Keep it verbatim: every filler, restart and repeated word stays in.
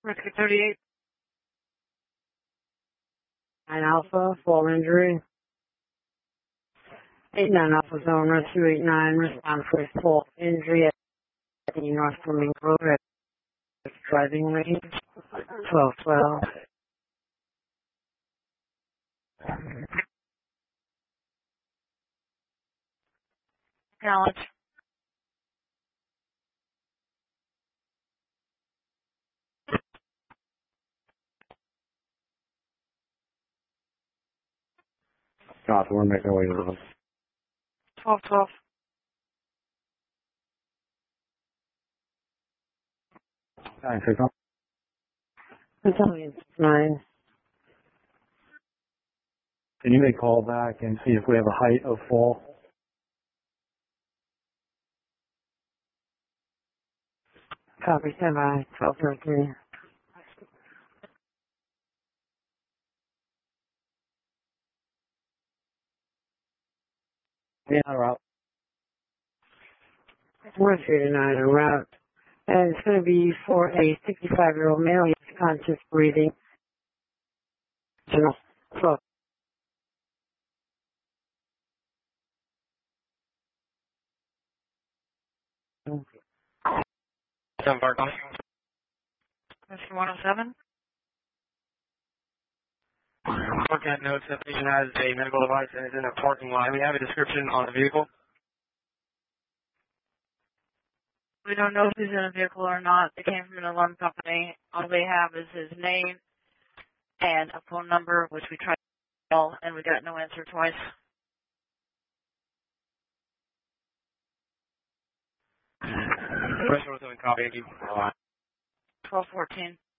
Rescue thirty-eight. nine Alpha, fall injury. eight nine Alpha Zone, Rescue eight nine, response with fall injury at the North Fleming Road at driving range. twelve twelve. Acknowledge. Copy, we're making our way to the road. twelve twelve. nine six one. Battalion nine. Can you make a call back and see if we have a height of fall? Copy, stand by, twelve thirteen. Yeah, route. Rescue eighty-nine en route. And it's going to be for a sixty-five-year-old male. He has conscious breathing. twelve. Seven Park. Rescue one oh seven. Look at notes that patient has a medical device and is in a parking lot. We have a description on the vehicle. We don't know if he's in a vehicle or not. They came from an alarm company. All they have is his name and a phone number, which we tried to call, and we got no answer twice. Rescue one oh seven, copy. Thank you. twelve fourteen.